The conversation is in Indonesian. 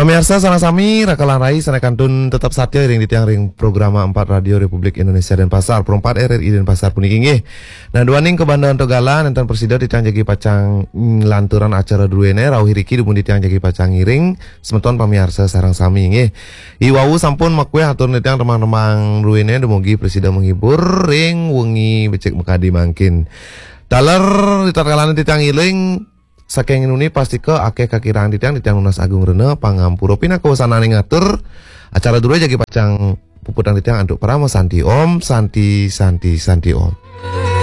Pemirsa sareng sami rakalan rai sanakantun tetap satya ring di tiang ring programa 4 Radio Republik Indonesia Denpasar perempat RRI Denpasar puniki nggih. Nah duaning ke Bandar Togalan enten presiden di tiang jagi pacang lanturan acara duene rawuh riki dipun di tiang jagi pacang ngiring semeton pamirsa sareng sami nggih. Iwau sampun makwe atur di tiang remang-remang duene dumugi presiden menghibur ring wengi becek mekadi mangkin. Daler di tatkalan di tiang ngiling saking nuni pasti ke akeh kakirang di tiang Lunas Agung Rene pangampura pina kawasanane ngatur acara dulu jagi pacang puputan di tiang anduk paramo santi om santi om.